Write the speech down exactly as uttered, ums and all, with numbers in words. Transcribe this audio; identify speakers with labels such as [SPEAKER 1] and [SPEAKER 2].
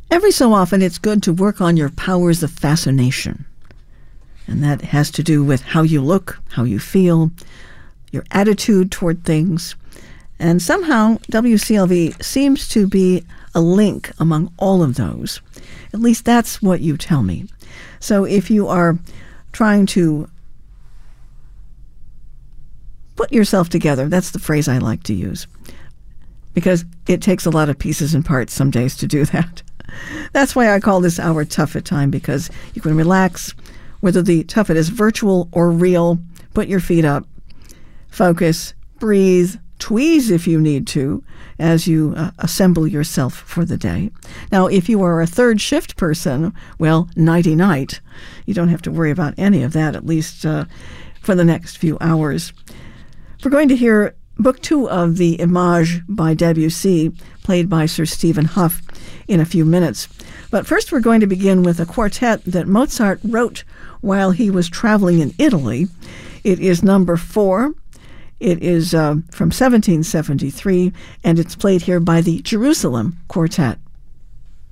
[SPEAKER 1] Every so often, it's good to work on your powers of fascination. And that has to do with how you look, how you feel, your attitude toward things. And somehow, W C L V seems to be a link among all of those. At least that's what you tell me. So if you are trying to put yourself together, that's the phrase I like to use, because it takes a lot of pieces and parts some days to do that. That's why I call this hour Tough It Time, because you can relax, whether the tough it is virtual or real. Put your feet up, focus, breathe, tweeze if you need to as you uh, assemble yourself for the day. Now, if you are a third shift person, well, nighty-night. You don't have to worry about any of that, at least uh, for the next few hours. We're going to hear Book Two of the Image by Debussy, played by Sir Stephen Hough, in a few minutes. But first we're going to begin with a quartet that Mozart wrote while he was traveling in Italy. It is number four. It is uh, from seventeen seventy-three, and it's played here by the Jerusalem Quartet.